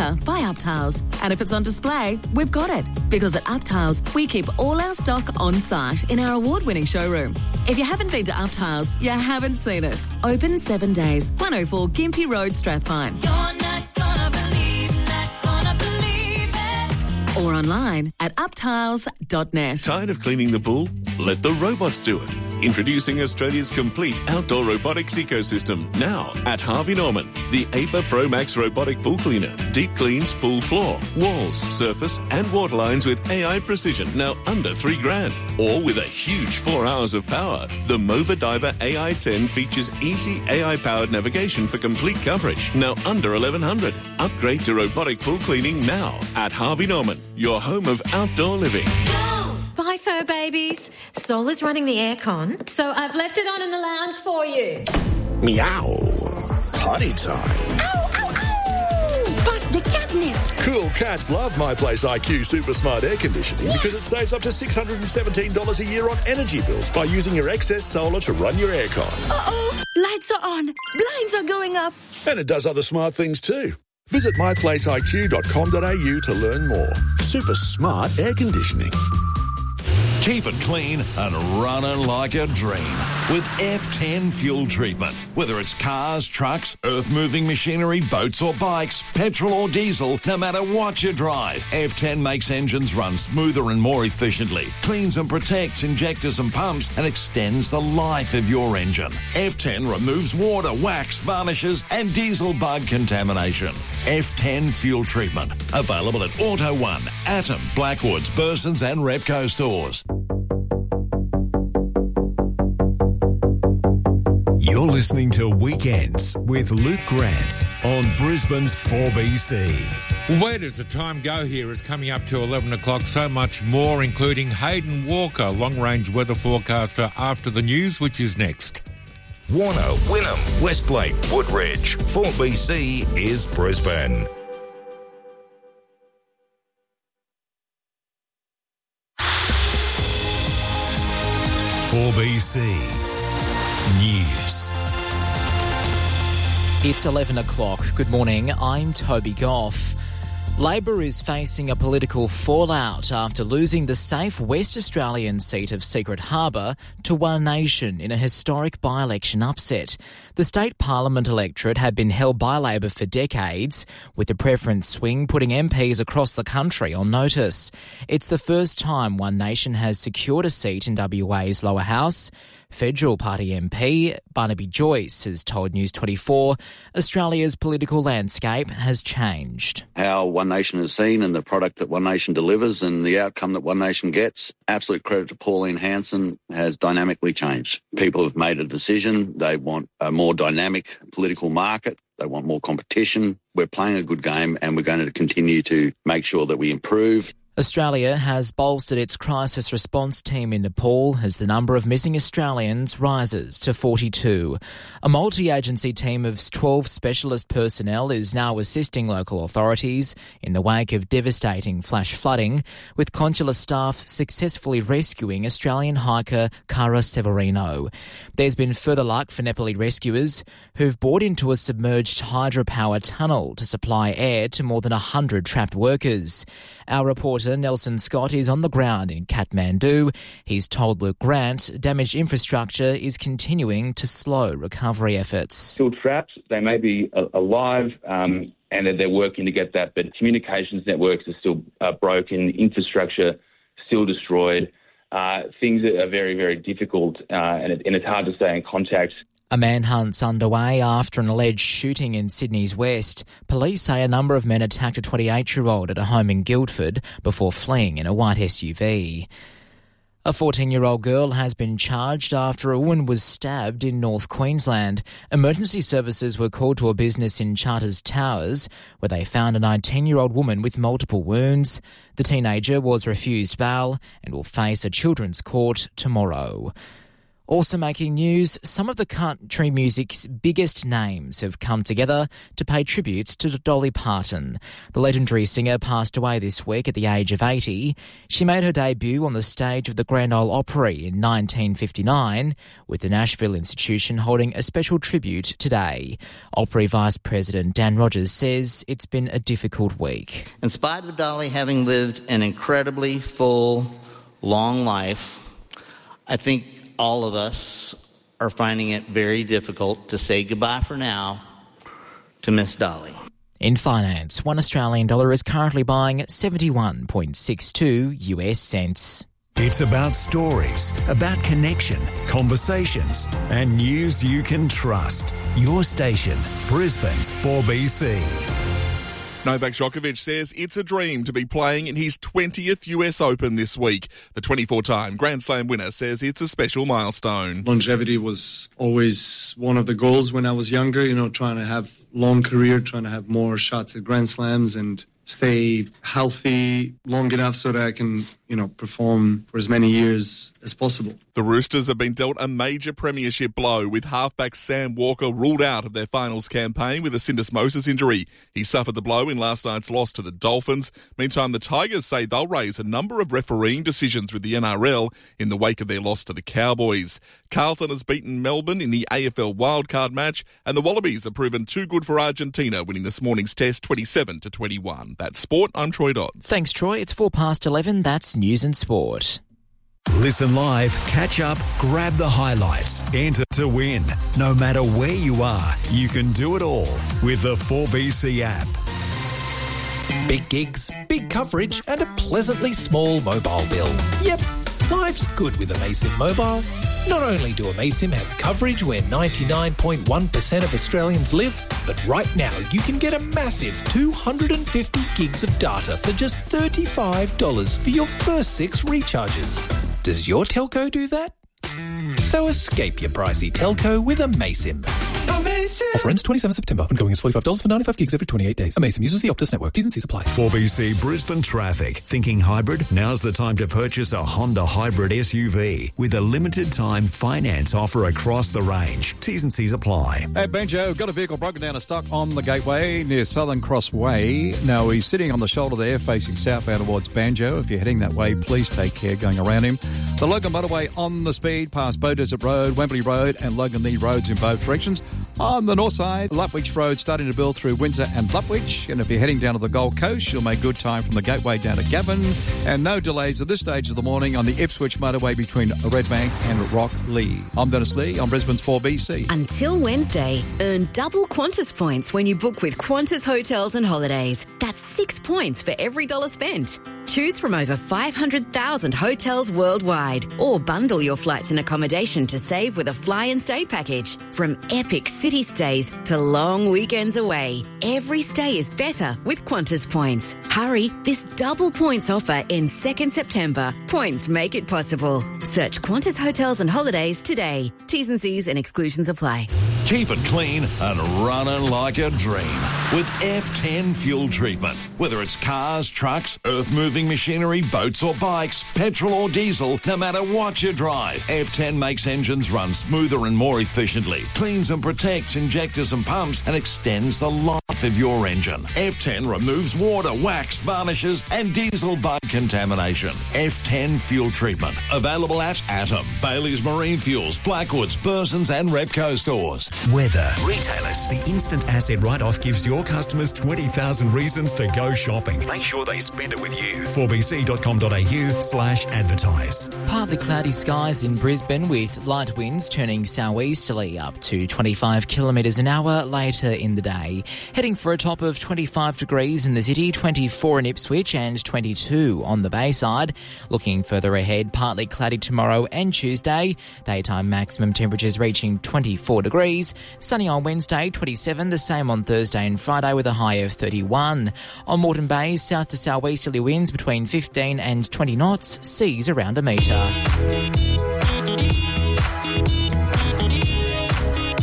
Winter, buy Uptiles. And if it's on display, we've got it. Because at Uptiles, we keep all our stock on site in our award-winning showroom. If you haven't been to Uptiles, you haven't seen it. Open 7 days. 104 Gympie Road, Strathpine. Or online at uptiles.net. Tired of cleaning the pool? Let the robots do it. Introducing Australia's complete outdoor robotics ecosystem. Now at Harvey Norman. The APA Pro Max robotic pool cleaner. Deep cleans pool floor, walls, surface and water lines with AI precision. Now under $3,000. Or with a huge 4 hours of power. The Mova Diver AI 10 features easy AI-powered navigation for complete coverage. Now under $1,100. Upgrade to robotic pool cleaning now at Harvey Norman. Your home of outdoor living. Bye, fur babies. Sol is running the aircon, so I've left it on in the lounge for you. Meow. Potty time. Ow, ow, ow! Bust the catnip. Cool cats love My Place IQ Super Smart Air Conditioning because it saves up to $617 a year on energy bills by using your excess solar to run your aircon. Uh-oh. Lights are on. Blinds are going up. And it does other smart things too. Visit myplaceiq.com.au to learn more. Super smart air conditioning. Keep it clean and running like a dream with F10 fuel treatment. Whether it's cars, trucks, earth-moving machinery, boats or bikes, petrol or diesel, no matter what you drive, F10 makes engines run smoother and more efficiently, cleans and protects injectors and pumps, and extends the life of your engine. F10 removes water, wax, varnishes and diesel bug contamination. F10 fuel treatment. Available at Auto One, Atom, Blackwoods, Burson's and Repco stores. You're listening to Weekends with Luke Grant on Brisbane's 4BC. Where does the time go here? It's coming up to 11 o'clock. So much more, including Hayden Walker, long-range weather forecaster, after the news, which is next. Warner, Wynnum, Westlake, Woodridge. 4BC is Brisbane. BC News. It's 11 o'clock. Good morning. I'm Toby Goff. Labor is facing a political fallout after losing the safe West Australian seat of Secret Harbour to One Nation in a historic by-election upset. The state parliament electorate had been held by Labor for decades, with the preference swing putting MPs across the country on notice. It's the first time One Nation has secured a seat in WA's lower house. Federal Party MP Barnaby Joyce has told News 24 Australia's political landscape has changed. How One Nation is seen and the product that One Nation delivers and the outcome that One Nation gets, absolute credit to Pauline Hanson, has dynamically changed. People have made a decision. They want a more dynamic political market. They want more competition. We're playing a good game and we're going to continue to make sure that we improve. Australia has bolstered its crisis response team in Nepal as the number of missing Australians rises to 42. A multi-agency team of 12 specialist personnel is now assisting local authorities in the wake of devastating flash flooding, with consular staff successfully rescuing Australian hiker Cara Severino. There's been further luck for Nepali rescuers who've bored into a submerged hydropower tunnel to supply air to more than 100 trapped workers. Our reporter Nelson Scott is on the ground in Kathmandu. He's told Luke Grant damaged infrastructure is continuing to slow recovery efforts. Still trapped. They may be alive and they're working to get that, but communications networks are still broken, infrastructure still destroyed. Things are very, very difficult and it's hard to stay in contact. A manhunt's underway after an alleged shooting in Sydney's West. Police say a number of men attacked a 28-year-old at a home in Guildford before fleeing in a white SUV. A 14-year-old girl has been charged after a woman was stabbed in North Queensland. Emergency services were called to a business in Charters Towers where they found a 19-year-old woman with multiple wounds. The teenager was refused bail and will face a children's court tomorrow. Also making news, some of the country music's biggest names have come together to pay tribute to Dolly Parton. The legendary singer passed away this week at the age of 80. She made her debut on the stage of the Grand Ole Opry in 1959, with the Nashville Institution holding a special tribute today. Opry Vice President Dan Rogers says it's been a difficult week. In spite of Dolly having lived an incredibly full, long life, I think all of us are finding it very difficult to say goodbye for now to Miss Dolly. In finance, $1 Australian dollar is currently buying 71.62 US cents. It's about stories, about connection, conversations, and news you can trust. Your station, Brisbane's 4BC. Novak Djokovic says it's a dream to be playing in his 20th US Open this week. The 24-time Grand Slam winner says it's a special milestone. Longevity was always one of the goals when I was younger, trying to have long career, trying to have more shots at Grand Slams and stay healthy long enough so that I can, perform for as many years as possible. The Roosters have been dealt a major premiership blow with halfback Sam Walker ruled out of their finals campaign with a syndesmosis injury. He suffered the blow in last night's loss to the Dolphins. Meantime, the Tigers say they'll raise a number of refereeing decisions with the NRL in the wake of their loss to the Cowboys. Carlton has beaten Melbourne in the AFL wildcard match, and the Wallabies have proven too good for Argentina, winning this morning's test 27-21. That's sport. I'm Troy Dodds. Thanks, Troy. It's 11:04. That's news and sport. Listen live, catch up, grab the highlights, enter to win. No matter where you are, you can do it all with the 4BC app. Big gigs, big coverage, and a pleasantly small mobile bill. Yep, life's good with Amaysim Mobile. Not only do Amaysim have coverage where 99.1% of Australians live, but right now you can get a massive 250 gigs of data for just $35 for your first 6 recharges. Does your telco do that? So escape your pricey telco with Amaysim. Offer ends 27 September. Ongoing is $45 for 95 gigs every 28 days. Amaysim uses the Optus network. T's and C's apply. 4BC Brisbane Traffic. Thinking hybrid? Now's the time to purchase a Honda hybrid SUV with a limited time finance offer across the range. T's and C's apply. Hey, Benjo, got a vehicle broken down and stuck on the Gateway near Southern Cross Way. Now, he's sitting on the shoulder there facing southbound towards Banjo. If you're heading that way, please take care going around him. The Logan Motorway on the speed past Bow Desert Road, Wembley Road and Logan Lee Roads in both directions. On the north side, Lutwich Road starting to build through Windsor and Lutwich. And if you're heading down to the Gold Coast, you'll make good time from the Gateway down to Gavin. And no delays at this stage of the morning on the Ipswich Motorway between Redbank and Rocklee. I'm Dennis Lee on Brisbane's 4BC. Until Wednesday, earn double Qantas points when you book with Qantas Hotels and Holidays. That's 6 points for every $1 spent. Choose from over 500,000 hotels worldwide, or bundle your flights and accommodation to save with a fly and stay package. From epic city stays to long weekends away, every stay is better with Qantas points. Hurry, this double points offer ends 2nd September. Points make it possible. Search Qantas Hotels and Holidays today. T's and C's and exclusions apply. Keep it clean and running like a dream with F10 fuel treatment. Whether it's cars, trucks, earth-moving machinery, boats or bikes, petrol or diesel, no matter what you drive, F10 makes engines run smoother and more efficiently, cleans and protects injectors and pumps, and extends the life of your engine. F10 removes water, wax, varnishes and diesel bug contamination. F10 fuel treatment. Available at Atom, Bailey's Marine Fuels, Blackwoods, Burson's and Repco stores. Weather. Retailers. The instant asset write-off gives your customers 20,000 reasons to go shopping. Make sure they spend it with you. 4bc.com.au/advertise. Partly cloudy skies in Brisbane with light winds turning southeasterly up to 25 kilometres an hour later in the day. Heading for a top of 25 degrees in the city, 24 in Ipswich and 22 on the Bayside. Looking further ahead, partly cloudy tomorrow and Tuesday. Daytime maximum temperatures reaching 24 degrees. Sunny on Wednesday, 27. The same on Thursday and Friday with a high of 31. On Moreton Bay, south to southeasterly winds between 15 and 20 knots. Seas around a metre.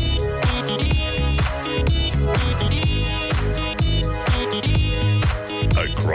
Across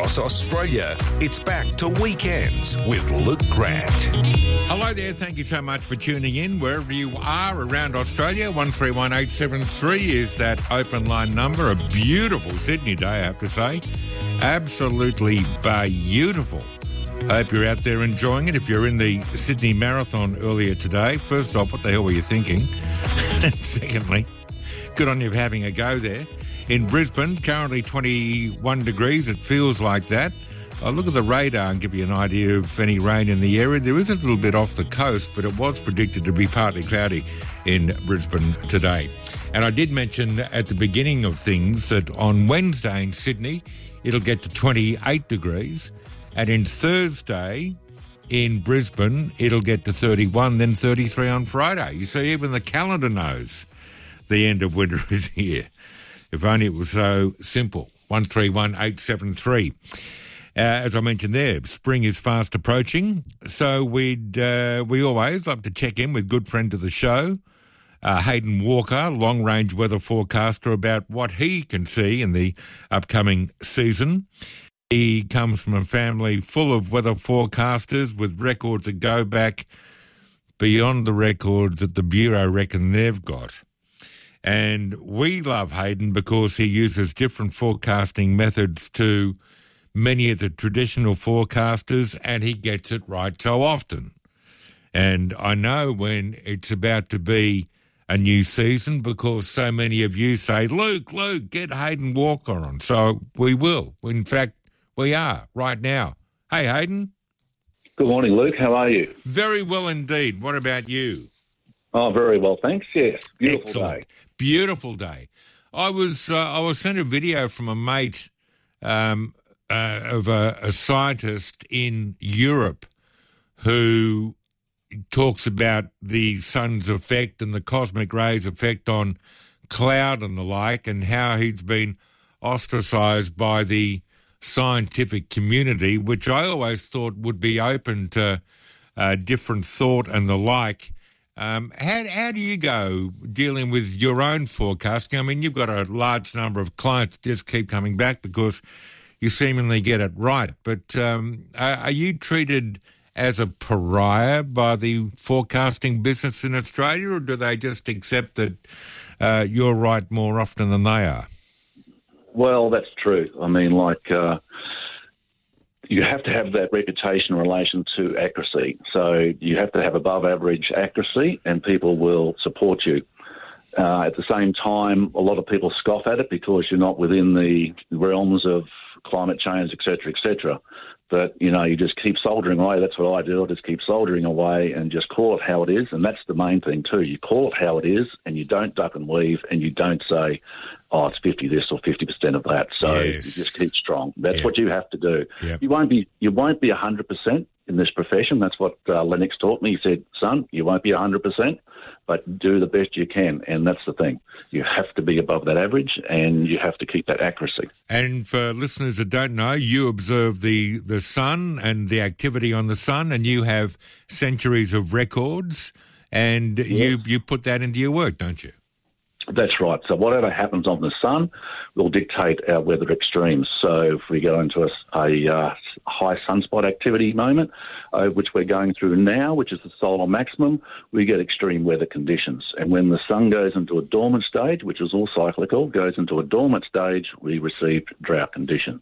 across Australia. It's back to Weekends with Luke Grant. Hello there, thank you so much for tuning in wherever you are around Australia. 131873 is that open line number. A beautiful Sydney day, I have to say. Absolutely beautiful. Hope you're out there enjoying it. If you're in the Sydney Marathon earlier today, first off, what the hell were you thinking? And secondly, good on you for having a go there. In Brisbane, currently 21 degrees. It feels like that. I'll look at the radar and give you an idea of any rain in the area. There is a little bit off the coast, but it was predicted to be partly cloudy in Brisbane today. And I did mention at the beginning of things that on Wednesday in Sydney, it'll get to 28 degrees. And in Thursday in Brisbane, it'll get to 31, then 33 on Friday. You see, even the calendar knows the end of winter is here. If only it was so simple. 131873. As I mentioned there, spring is fast approaching, so we always love to check in with good friend of the show, Hayden Walker, long-range weather forecaster, about what he can see in the upcoming season. He comes from a family full of weather forecasters with records that go back beyond the records that the Bureau reckon they've got. And we love Hayden because he uses different forecasting methods to many of the traditional forecasters, and he gets it right so often. And I know when it's about to be a new season because so many of you say, Luke, get Hayden Walker on. So we will. In fact, we are right now. Hey, Hayden. Good morning, Luke. How are you? Very well indeed. What about you? Oh, very well, thanks. Yes, beautiful Excellent. day. Beautiful day. I was sent a video from a mate of a scientist in Europe who talks about the sun's effect and the cosmic rays' effect on cloud and the like, and how he's been ostracised by the scientific community, which I always thought would be open to different thought and the like. How do you go dealing with your own forecasting? I mean, you've got a large number of clients that just keep coming back because you seemingly get it right. But are you treated as a pariah by the forecasting business in Australia, or do they just accept that you're right more often than they are? Well, that's true. I mean, you have to have that reputation in relation to accuracy. So you have to have above average accuracy and people will support you. At the same time, a lot of people scoff at it because you're not within the realms of climate change, et cetera, But, you just keep soldiering away. That's what I do. I just keep soldiering away and just call it how it is. And that's the main thing too. You call it how it is and you don't duck and weave and you don't say, oh, it's 50 this or 50% of that. So You just keep strong. That's what you have to do. Yep. You won't be 100% in this profession. That's what Lennox taught me. He said, son, you won't be 100%, but do the best you can. And that's the thing. You have to be above that average and you have to keep that accuracy. And for listeners that don't know, you observe the sun and the activity on the sun, and you have centuries of records, and you put that into your work, don't you? That's right. So whatever happens on the sun will dictate our weather extremes. So if we go into a high sunspot activity moment, which we're going through now, which is the solar maximum, we get extreme weather conditions. And when the sun goes into a dormant stage, which is all cyclical, goes into a dormant stage, we receive drought conditions.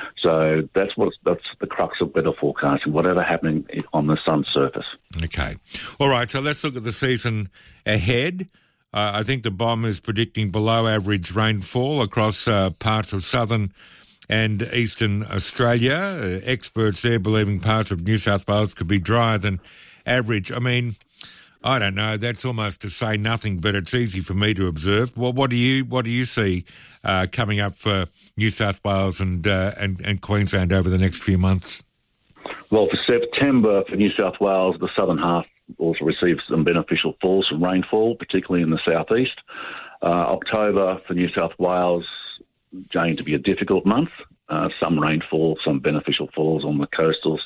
So that's the crux of weather forecasting, whatever happening on the sun's surface. Okay. All right, so let's look at the season ahead. I think the BOM is predicting below average rainfall across parts of southern and eastern Australia. Experts there believing parts of New South Wales could be drier than average. I mean, I don't know. That's almost to say nothing, but it's easy for me to observe. Well, what do you see coming up for New South Wales and Queensland over the next few months? Well, for September for New South Wales, the southern half also receives some beneficial falls from rainfall, particularly in the southeast. October for New South Wales going to be a difficult month. Some rainfall, some beneficial falls on the coastals,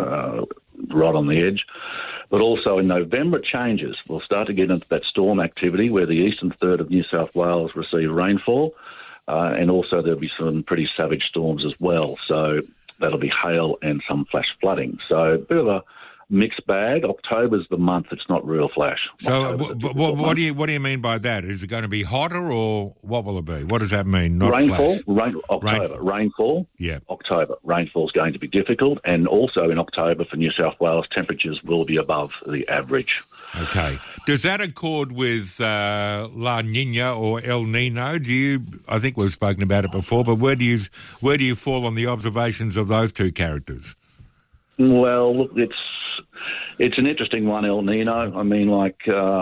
right on the edge. But also in November it changes. We'll start to get into that storm activity where the eastern third of New South Wales receive rainfall, and also there'll be some pretty savage storms as well. So that'll be hail and some flash flooding. So a bit of a mixed bag. October's the month it's not real flash. So what do you mean by that? Is it going to be hotter, or what will it be? What does that mean? Not rainfall, flash? Rainfall. Yeah. October. Rainfall's going to be difficult, and also in October for New South Wales, temperatures will be above the average. Okay. Does that accord with La Nina or El Nino? I think we've spoken about it before, but where do you fall on the observations of those two characters? Well, look, it's an interesting one, El Nino. I mean, like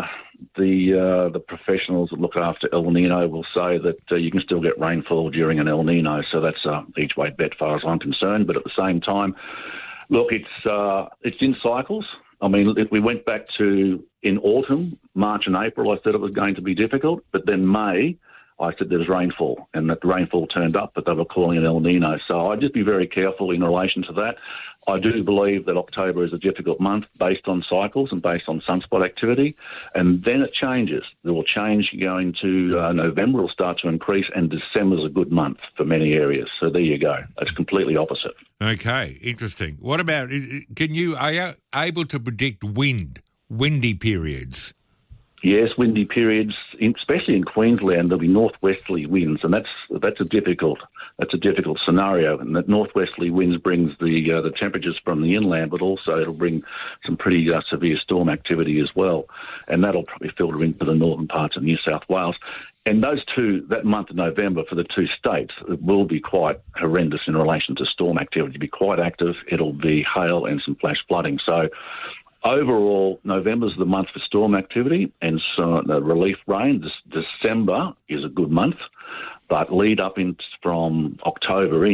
the professionals that look after El Nino will say that you can still get rainfall during an El Nino, so that's each way bet, far as I'm concerned. But at the same time, look, it's in cycles. I mean, if we went back to in autumn, March and April, I said it was going to be difficult, but then May, I said there's rainfall, and that the rainfall turned up, but they were calling it El Nino. So I'd just be very careful in relation to that. I do believe that October is a difficult month based on cycles and based on sunspot activity, and then it changes. It will change going to November, will start to increase, and December's a good month for many areas. So there you go. It's completely opposite. Okay, interesting. What about, are you able to predict windy periods? Yes, windy periods, especially in Queensland, there'll be northwesterly winds, and that's a difficult scenario. And that northwesterly winds brings the temperatures from the inland, but also it'll bring some pretty severe storm activity as well, and that'll probably filter into the northern parts of New South Wales. And that month of November for the two states, it will be quite horrendous in relation to storm activity. It'll be quite active. It'll be hail and some flash flooding. So overall, November's the month for storm activity and so the relief rain. December is a good month, but lead up from October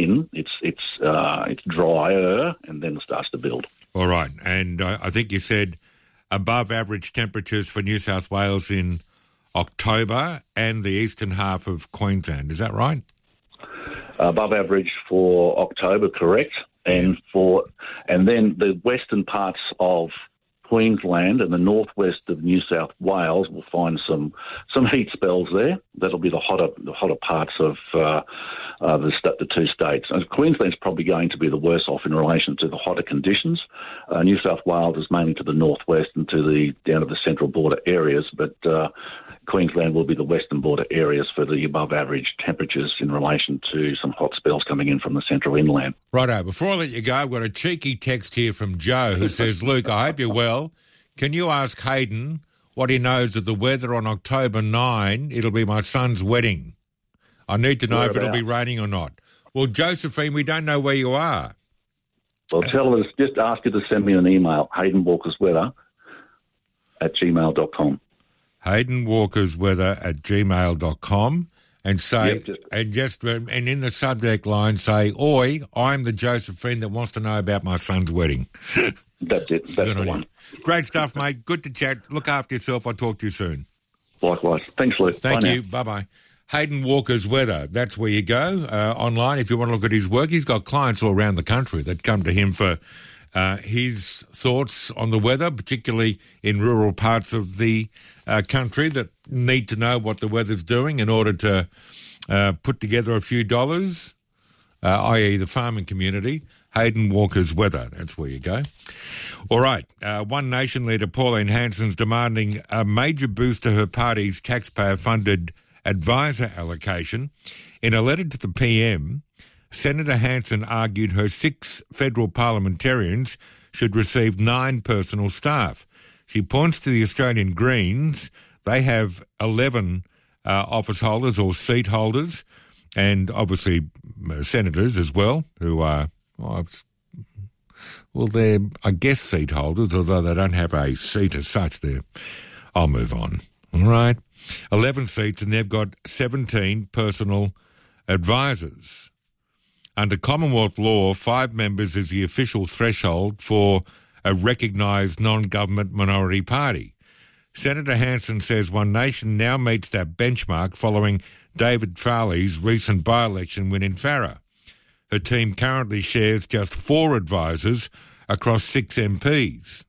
it's drier and then it starts to build. All right, and I think you said above average temperatures for New South Wales in October and the eastern half of Queensland. Is that right? Above average for October, correct, and then the western parts of Queensland and the northwest of New South Wales will find some heat spells there. That'll be the hotter parts of the two states. And Queensland's probably going to be the worst off in relation to the hotter conditions. New South Wales is mainly to the northwest and down to the central border areas, but Queensland will be the western border areas for the above average temperatures in relation to some hot spells coming in from the central inland. Righto, before I let you go, I've got a cheeky text here from Joe who says, Luke, I hope you're well. Can you ask Hayden what he knows of the weather on October 9? It'll be my son's wedding. I need to know if it'll be raining or not. Well, Josephine, we don't know where you are. Well, tell her, just ask her to send me an email, haydenwalkersweather@gmail.com. haydenwalkersweather@gmail.com and say, and in the subject line say, Oi, I'm the Josephine that wants to know about my son's wedding. That's it. That's the one. Great stuff, mate. Good to chat. Look after yourself. I'll talk to you soon. Likewise. Thanks, Luke. Thank you. Bye-bye. Hayden Walker's Weather. That's where you go online if you want to look at his work. He's got clients all around the country that come to him for his thoughts on the weather, particularly in rural parts of the country that need to know what the weather's doing in order to put together a few dollars, i.e. the farming community. Hayden Walker's Weather. That's where you go. All right. One Nation leader Pauline Hanson's demanding a major boost to her party's taxpayer-funded advisor allocation. In a letter to the PM, Senator Hanson argued her 6 federal parliamentarians should receive 9 personal staff. She points to the Australian Greens. They have 11 office holders or seat holders, and obviously senators as well, who are, they're, I guess, seat holders, although they don't have a seat as such there. I'll move on. All right. 11 seats, and they've got 17 personal advisors. Under Commonwealth law, 5 members is the official threshold for a recognised non-government minority party. Senator Hanson says One Nation now meets that benchmark following David Farley's recent by-election win in Farrer. Her team currently shares just 4 advisors across 6 MPs.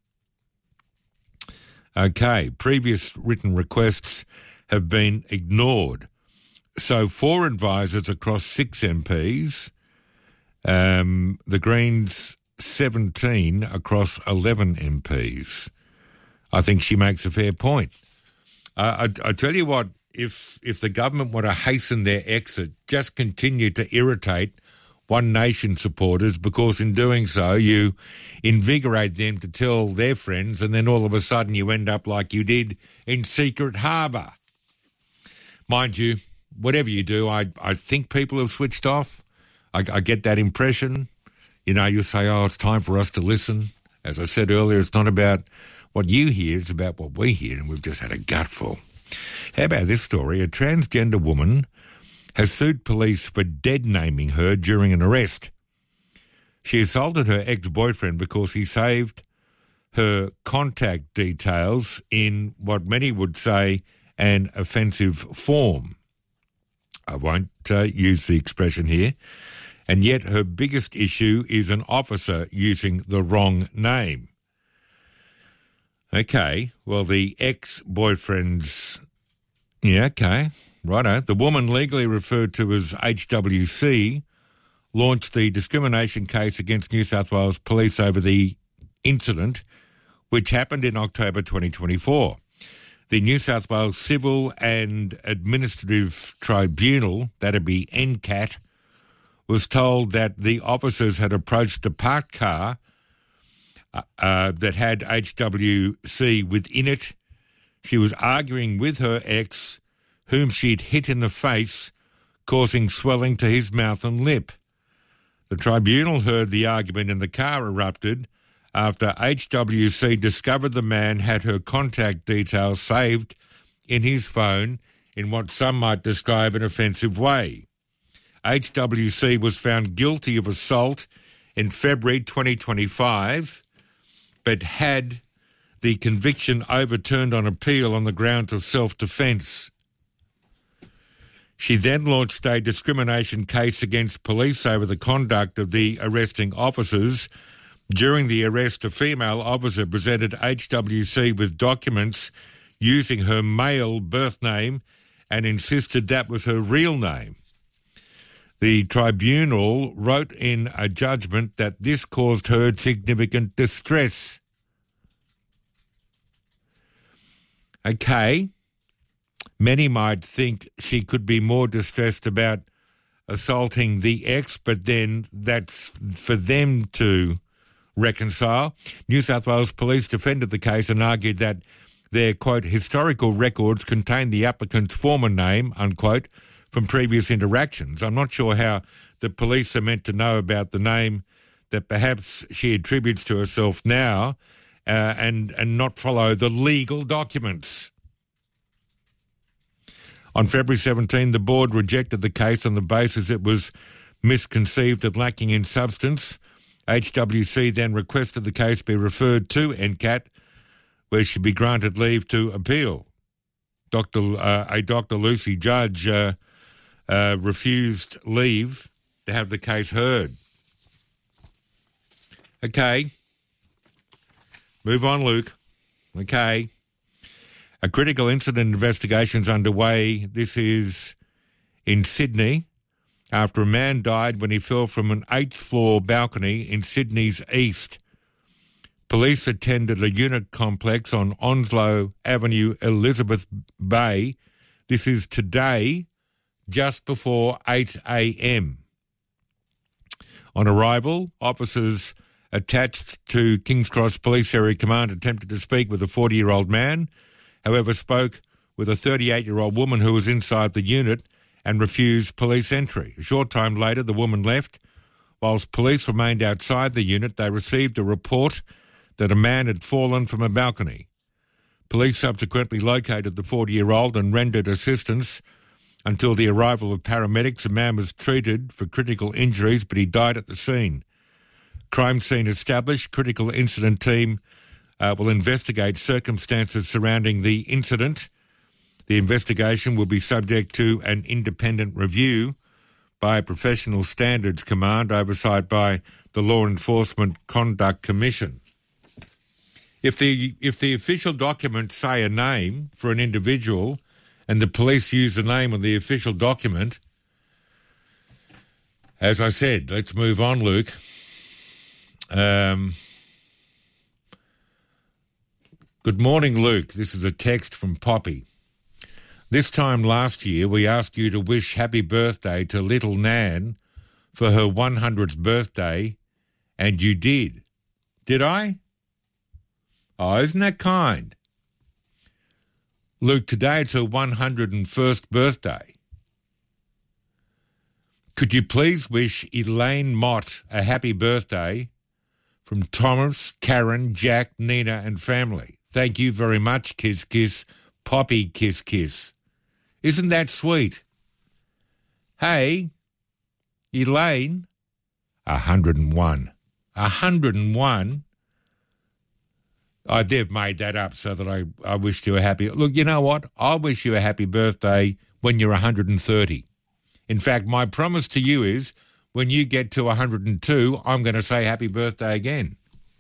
Okay, previous written requests have been ignored. So 4 advisors across 6 MPs, The Greens 17 across 11 MPs. I think she makes a fair point. I tell you what, if the government want to hasten their exit, just continue to irritate One Nation supporters, because in doing so you invigorate them to tell their friends, and then all of a sudden you end up like you did in Secret Harbour. Mind you, whatever you do, I think people have switched off. I get that impression. You know, you say, oh, it's time for us to listen. As I said earlier, it's not about what you hear, it's about what we hear, and we've just had a gutful. How about this story? A transgender woman has sued police for dead-naming her during an arrest. She assaulted her ex-boyfriend because he saved her contact details in what many would say an offensive form. I won't use the expression here. And yet her biggest issue is an officer using the wrong name. Okay, well, the ex-boyfriend's... Yeah, okay, righto. The woman, legally referred to as HWC, launched the discrimination case against New South Wales Police over the incident, which happened in October 2024. The New South Wales Civil and Administrative Tribunal, that'd be NCAT, was told that the officers had approached a parked car that had HWC within it. She was arguing with her ex, whom she'd hit in the face, causing swelling to his mouth and lip. The tribunal heard the argument and the car erupted after HWC discovered the man had her contact details saved in his phone in what some might describe an offensive way. HWC was found guilty of assault in February 2025, but had the conviction overturned on appeal on the grounds of self-defence. She then launched a discrimination case against police over the conduct of the arresting officers. During the arrest, a female officer presented HWC with documents using her male birth name and insisted that was her real name. The tribunal wrote in a judgment that this caused her significant distress. Okay, many might think she could be more distressed about assaulting the ex, but then that's for them to reconcile. New South Wales Police defended the case and argued that their, quote, historical records contain the applicant's former name, unquote, from previous interactions. I'm not sure how the police are meant to know about the name that perhaps she attributes to herself now and not follow the legal documents. On February 17, the board rejected the case on the basis it was misconceived and lacking in substance. HWC then requested the case be referred to NCAT, where she be granted leave to appeal. Dr. Lucy Judge refused leave to have the case heard. Okay. Move on, Luke. Okay. A critical incident investigation is underway. This is in Sydney, after a man died when he fell from an 8th-floor balcony in Sydney's east. Police attended a unit complex on Onslow Avenue, Elizabeth Bay. This is today, just before 8 a.m. On arrival, officers attached to King's Cross Police Area Command attempted to speak with a 40-year-old man, however spoke with a 38-year-old woman who was inside the unit and refused police entry. A short time later, the woman left. Whilst police remained outside the unit, they received a report that a man had fallen from a balcony. Police subsequently located the 40-year-old and rendered assistance. Until the arrival of paramedics, the man was treated for critical injuries, but he died at the scene. Crime scene established. Critical incident team will investigate circumstances surrounding the incident. The investigation will be subject to an independent review by a Professional Standards Command, oversight by the Law Enforcement Conduct Commission. If the official documents say a name for an individual and the police use the name of the official document, As I said, let's move on, Luke. Good morning, Luke. This is a text from Poppy. This time last year, we asked you to wish happy birthday to little Nan for her 100th birthday, and you did. Did I? Oh, isn't that kind? Luke, today it's her 101st birthday. Could you please wish Elaine Mott a happy birthday from Thomas, Karen, Jack, Nina and family? Thank you very much, kiss, kiss, Poppy, kiss, kiss. Isn't that sweet? Hey, Elaine, 101. 101? Oh, they've made that up so that I wished you a happy... Look, you know what? I'll wish you a happy birthday when you're 130. In fact, my promise to you is when you get to 102, I'm going to say happy birthday again.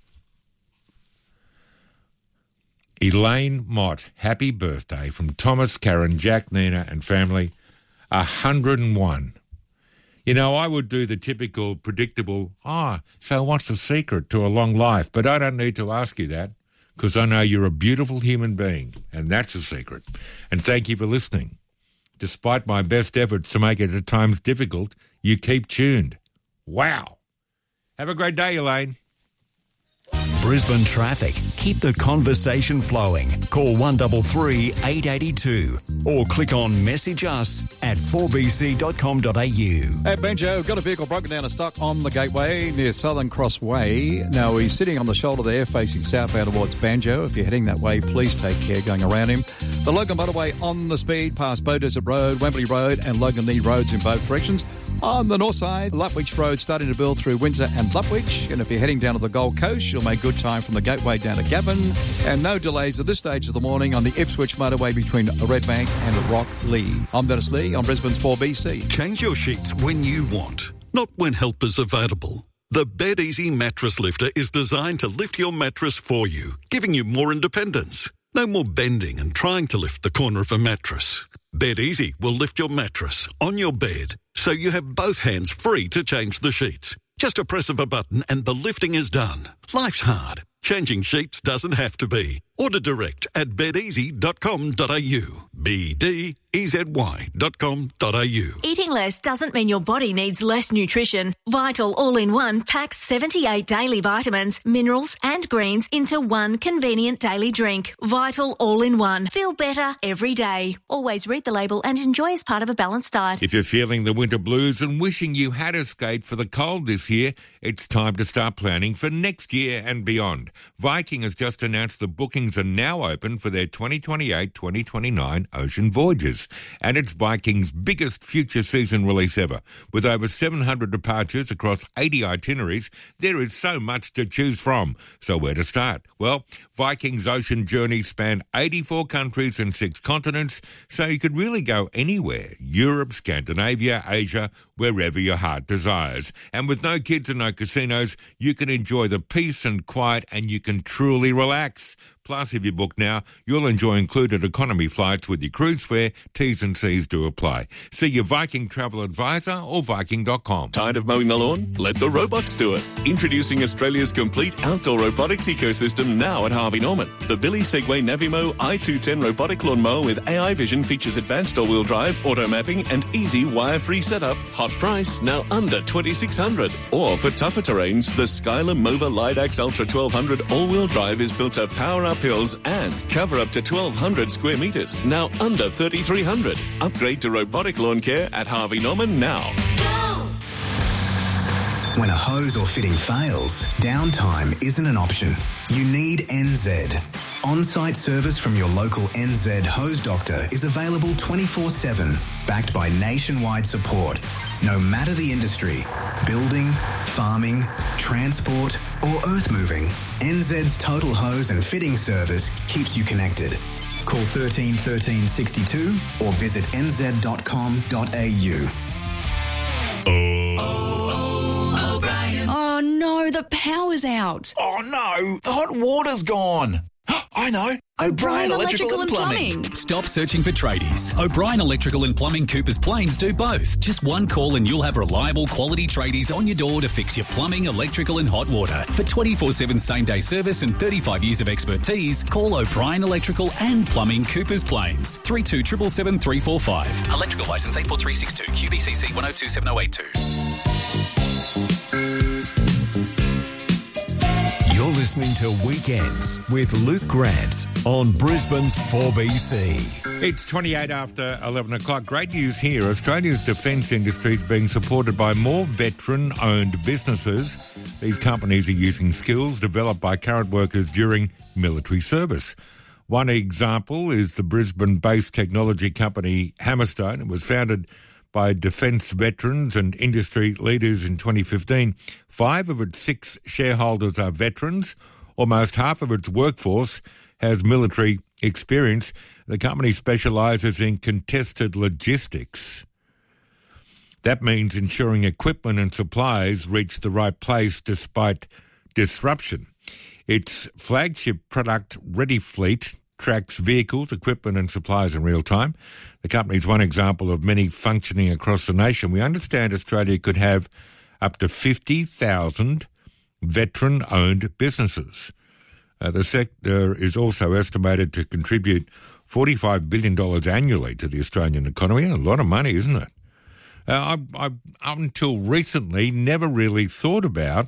Elaine Mott, happy birthday from Thomas, Karen, Jack, Nina and family, 101. You know, I would do the typical, predictable, so what's the secret to a long life? But I don't need to ask you that because I know you're a beautiful human being, and that's the secret. And thank you for listening. Despite my best efforts to make it at times difficult, you keep tuned. Wow. Have a great day, Elaine. Brisbane traffic. Keep the conversation flowing. Call 133 882 or click on message us at 4bc.com.au. At Benjo, got a vehicle broken down of stock on the Gateway near Southern Cross Way. Now, he's sitting on the shoulder there facing southbound towards Banjo. If you're heading that way, please take care going around him. The Logan Motorway on the speed past Bow Desert Road, Wembley Road and Logan Knee Roads in both directions. On the north side, Lutwich Road starting to build through Windsor and Lutwich. And if you're heading down to the Gold Coast, you'll make good time from the Gateway down to Gavin. And no delays at this stage of the morning on the Ipswich Motorway between Redbank and Rocklea. I'm Dennis Lee on Brisbane's 4BC. Change your sheets when you want, not when help is available. The BedEasy Mattress Lifter is designed to lift your mattress for you, giving you more independence. No more bending and trying to lift the corner of a mattress. BedEasy will lift your mattress on your bed so you have both hands free to change the sheets. Just a press of a button and the lifting is done. Life's hard. Changing sheets doesn't have to be. Order direct at bedeasy.com.au. BDEZY.com.au. Eating less doesn't mean your body needs less nutrition. Vital All-in-One packs 78 daily vitamins, minerals and greens into one convenient daily drink. Vital All-in-One. Feel better every day. Always read the label and enjoy as part of a balanced diet. If you're feeling the winter blues and wishing you had escaped for the cold this year, it's time to start planning for next year and beyond. Viking has just announced the bookings are now open for their 2028-2029 ocean voyages, and it's Viking's biggest future season release ever. With over 700 departures across 80 itineraries, there is so much to choose from. So where to start? Well, Viking's ocean journeys span 84 countries and 6 continents, so you could really go anywhere. Europe, Scandinavia, Asia, wherever your heart desires. And with no kids and no casinos, you can enjoy the peace and quiet, and you can truly relax. Plus, if you book now, you'll enjoy included economy flights with your cruise fare. T's and C's do apply. See your Viking travel advisor or Viking.com. Tired of mowing the lawn? Let the robots do it. Introducing Australia's complete outdoor robotics ecosystem now at Harvey Norman. The Billy Segway Navimo i210 robotic lawnmower with AI vision features advanced all-wheel drive, auto mapping and easy wire-free setup. Hot price, now under $2,600. Or for tougher terrains, the Skyler Mova Lidax Ultra 1200 all-wheel drive is built to power up hills and cover up to 1,200 square metres, now under $3,300. Upgrade to robotic lawn care at Harvey Norman now. When a hose or fitting fails, downtime isn't an option. You need NZ. On-site service from your local NZ hose doctor is available 24/7, backed by nationwide support. No matter the industry, building, farming, transport or earth moving, NZ's total hose and fitting service keeps you connected. Call 13 13 62 or visit nz.com.au. Oh no, the power's out. Oh no, the hot water's gone. I know. O'Brien Electrical and Plumbing. Stop searching for tradies. O'Brien Electrical and Plumbing Coopers Plains do both. Just one call and you'll have reliable quality tradies on your door to fix your plumbing, electrical and hot water. For 24/7 same-day service and 35 years of expertise, call O'Brien Electrical and Plumbing Coopers Plains. 32 777 345. Electrical licence 84362 QBCC 102782. You're listening to Weekends with Luke Grant on Brisbane's 4BC. It's 28 after 11 o'clock. Great news here. Australia's defence industry is being supported by more veteran-owned businesses. These companies are using skills developed by current workers during military service. One example is the Brisbane-based technology company Hammerstone. It was founded by defence veterans and industry leaders in 2015. 5 of its 6 shareholders are veterans. Almost half of its workforce has military experience. The company specialises in contested logistics. That means ensuring equipment and supplies reach the right place despite disruption. Its flagship product, Ready Fleet, tracks vehicles, equipment and supplies in real time. The company is one example of many functioning across the nation. We understand Australia could have up to 50,000 veteran-owned businesses. The sector is also estimated to contribute $45 billion annually to the Australian economy. A lot of money, isn't it? I until recently, never really thought about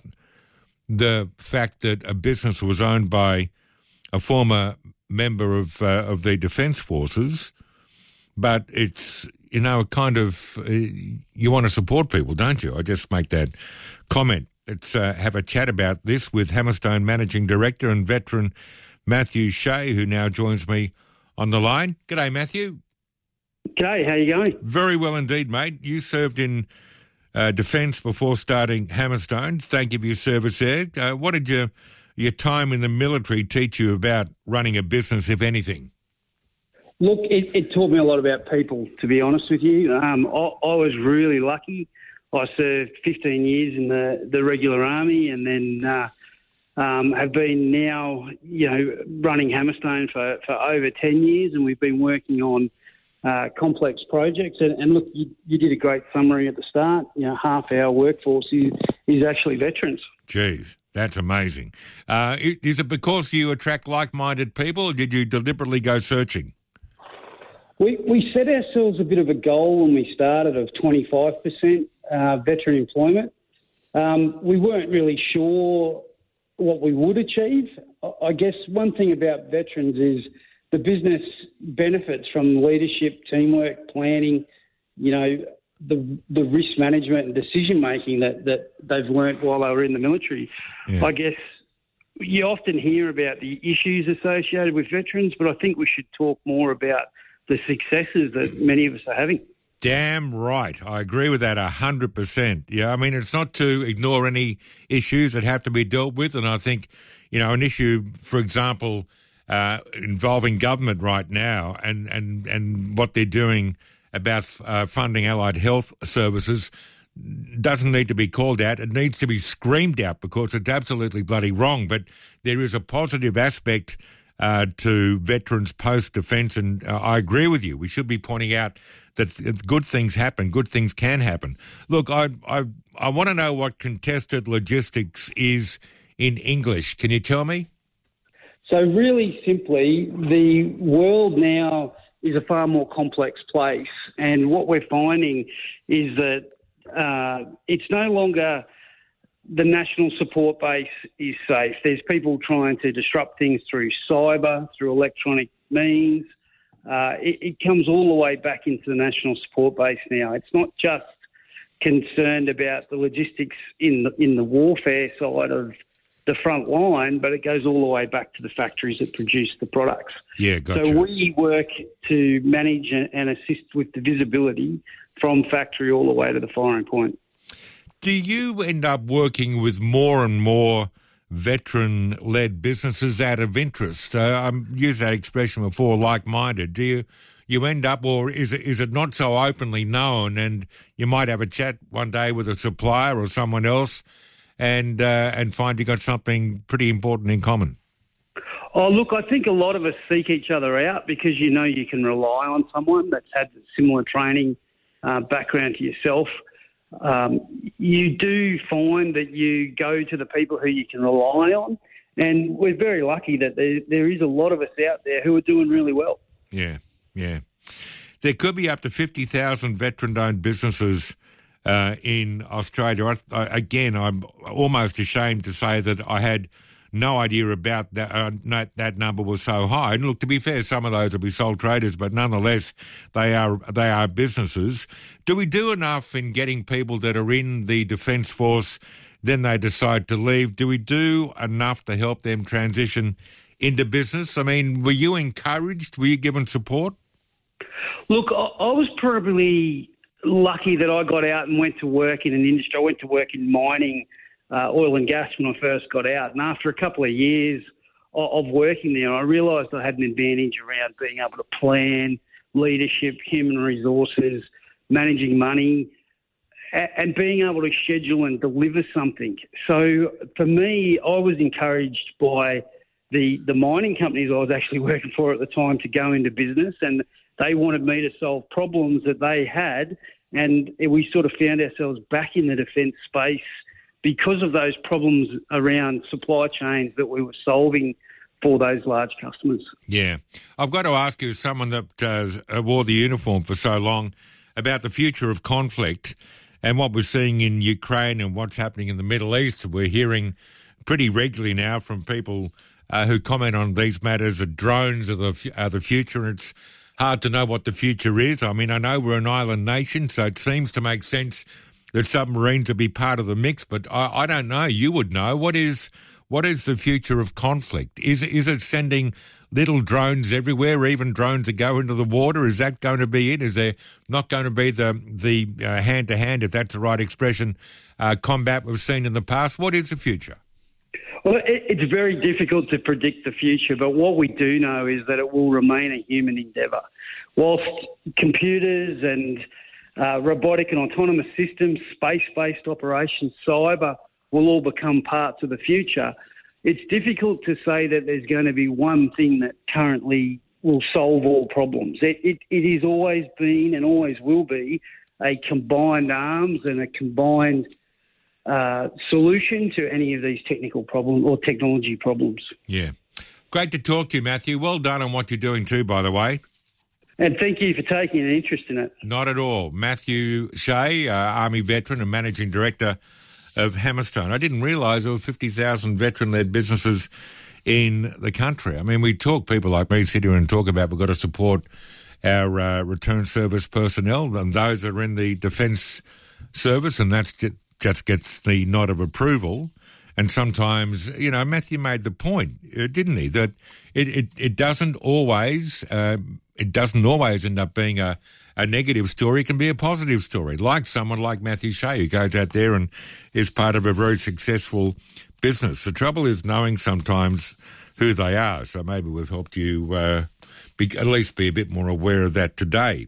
the fact that a business was owned by a former member of the Defence Forces, but it's, you know, kind of, you want to support people, don't you? I just make that comment. Let's have a chat about this with Hammerstone Managing Director and veteran Matthew Shea, who now joins me on the line. G'day, Matthew. G'day, how you going? Very well indeed, mate. You served in Defence before starting Hammerstone. Thank you for your service there. What did your time in the military teach you about running a business, if anything? Look, it taught me a lot about people, to be honest with you. I was really lucky. I served 15 years in the regular army and then have been now, running Hammerstone for over 10 years, and we've been working on complex projects. And look, you did a great summary at the start. Half our workforce is actually veterans. Jeez. That's amazing. Is it because you attract like-minded people, or did you deliberately go searching? We set ourselves a bit of a goal when we started of 25% veteran employment. We weren't really sure what we would achieve. I guess one thing about veterans is the business benefits from leadership, teamwork, planning, the risk management and decision making that they've learnt while they were in the military. Yeah. I guess you often hear about the issues associated with veterans, but I think we should talk more about the successes that many of us are having. Damn right. I agree with that 100%. Yeah, I mean, it's not to ignore any issues that have to be dealt with, and I think, an issue, for example, involving government right now and what they're doing about funding allied health services doesn't need to be called out. It needs to be screamed out because it's absolutely bloody wrong. But there is a positive aspect to veterans post-defence, and I agree with you. We should be pointing out that good things happen, good things can happen. Look, I want to know what contested logistics is in English. Can you tell me? So really simply, the world now is a far more complex place. And what we're finding is that it's no longer the national support base is safe. There's people trying to disrupt things through cyber, through electronic means. It comes all the way back into the national support base now. It's not just concerned about the logistics in the warfare side of the front line, but it goes all the way back to the factories that produce the products. Yeah, gotcha. So we work to manage and assist with the visibility from factory all the way to the firing point. Do you end up working with more and more veteran-led businesses out of interest? I've used that expression before, like-minded. Do you end up, or is it not so openly known, and you might have a chat one day with a supplier or someone else and find you got something pretty important in common? Oh, look, I think a lot of us seek each other out because you know you can rely on someone that's had similar training background to yourself. You do find that you go to the people who you can rely on, and we're very lucky that there is a lot of us out there who are doing really well. Yeah. There could be up to 50,000 veteran-owned businesses in Australia. Again, I'm almost ashamed to say that I had no idea about that. That number was so high. And look, to be fair, some of those will be sole traders, but nonetheless, they are businesses. Do we do enough in getting people that are in the Defence Force, then they decide to leave? Do we do enough to help them transition into business? I mean, were you encouraged? Were you given support? Look, I was probably lucky that I got out and went to work in an industry. I went to work in mining, oil and gas when I first got out. And after a couple of years of working there, I realised I had an advantage around being able to plan, leadership, human resources, managing money, and being able to schedule and deliver something. So for me, I was encouraged by the mining companies I was actually working for at the time to go into business, and they wanted me to solve problems that they had, and we sort of found ourselves back in the defence space because of those problems around supply chains that we were solving for those large customers. Yeah. I've got to ask you, as someone that wore the uniform for so long, about the future of conflict and what we're seeing in Ukraine and what's happening in the Middle East. We're hearing pretty regularly now from people who comment on these matters that drones are the future, and it's hard to know what the future is. I mean, I know we're an island nation, so it seems to make sense that submarines will be part of the mix, but I don't know. You would know. What is the future of conflict? Is it sending little drones everywhere, even drones that go into the water? Is that going to be it? Is there not going to be the hand-to-hand, if that's the right expression, combat we've seen in the past? What is the future? Well, it's very difficult to predict the future, but what we do know is that it will remain a human endeavour. Whilst computers and robotic and autonomous systems, space-based operations, cyber will all become parts of the future, it's difficult to say that there's going to be one thing that currently will solve all problems. It has always been and always will be a combined arms and a combined solution to any of these technical problems or technology problems. Yeah. Great to talk to you, Matthew. Well done on what you're doing too, by the way. And thank you for taking an interest in it. Not at all. Matthew Shea, Army veteran and Managing Director of Hammerstone. I didn't realise there were 50,000 veteran-led businesses in the country. I mean, we talk, people like me sit here and talk about we've got to support our return service personnel and those that are in the Defence Service, and that's just gets the nod of approval. And sometimes, you know, Matthew made the point, didn't he, that it doesn't always end up being a negative story. It can be a positive story, like someone like Matthew Shea, who goes out there and is part of a very successful business. The trouble is knowing sometimes who they are. So maybe we've helped you at least be a bit more aware of that today.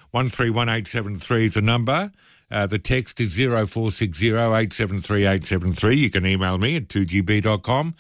131873 is the number. The text is 0460 873 873. You can email me at 2gb.com,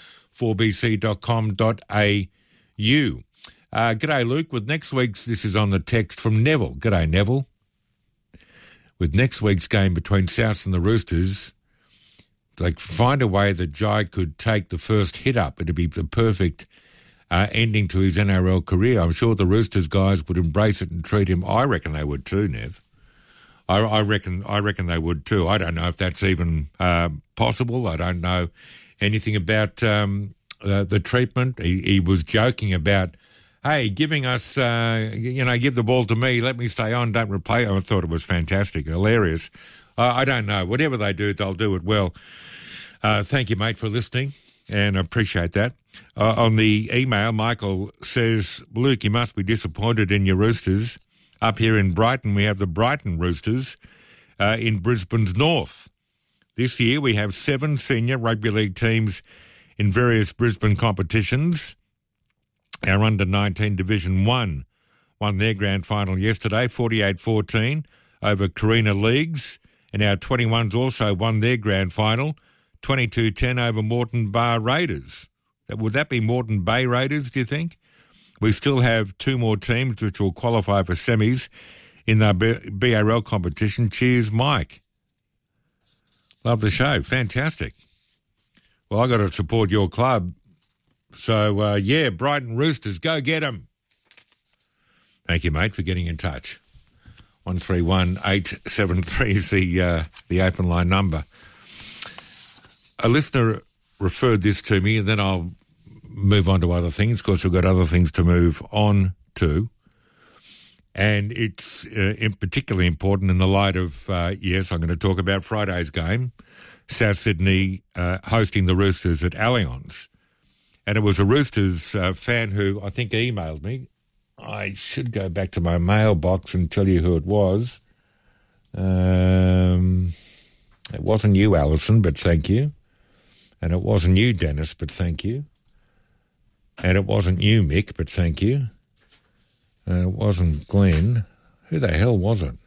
4bc.com.au. G'day, Luke. With next week's, this is on the text from Neville. G'day, Neville. With next week's game between Souths and the Roosters, like, find a way that Jai could take the first hit up. It'd be the perfect ending to his NRL career. I'm sure the Roosters guys would embrace it and treat him. I reckon they would too, Nev. I reckon they would too. I don't know if that's even possible. I don't know anything about the treatment. He was joking about, hey, giving us, give the ball to me, let me stay on, don't replay. I thought it was fantastic, hilarious. I don't know. Whatever they do, they'll do it well. Thank you, mate, for listening, and I appreciate that. On the email, Michael says, Luke, you must be disappointed in your Roosters. Up here in Brighton, we have the Brighton Roosters in Brisbane's north. This year, we have 7 senior rugby league teams in various Brisbane competitions. Our under-19 Division 1 won their grand final yesterday, 48-14, over Carina Leagues, and our 21s also won their grand final, 22-10 over Moreton Bar Raiders. Would that be Moreton Bay Raiders, do you think? We still have 2 more teams which will qualify for semis in the BRL competition. Cheers, Mike. Love the show. Fantastic. Well, I got to support your club. So, Brighton Roosters, go get them. Thank you, mate, for getting in touch. 131873 is the open line number. A listener referred this to me, and then I'll move on to other things, because we've got other things to move on to. And it's particularly important in the light of, I'm going to talk about Friday's game, South Sydney hosting the Roosters at Allianz. And it was a Roosters fan who I think emailed me. I should go back to my mailbox and tell you who it was. It wasn't you, Alison, but thank you. And it wasn't you, Dennis, but thank you. And it wasn't you, Mick, but thank you. It wasn't Glenn. Who the hell was it?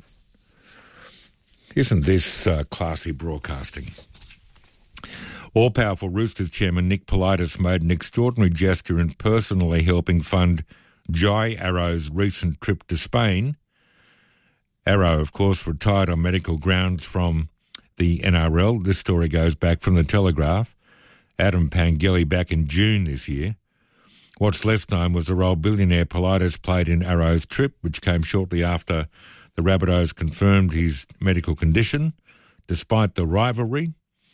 Isn't this classy broadcasting? All-powerful Roosters chairman Nick Politis made an extraordinary gesture in personally helping fund Jai Arrow's recent trip to Spain. Arrow, of course, retired on medical grounds from the NRL. This story goes back from the Telegraph. Adam Pangeli back in June this year. What's less known was the role billionaire Politis played in Arrow's trip, which came shortly after the Rabbitohs confirmed his medical condition. Despite the rivalry,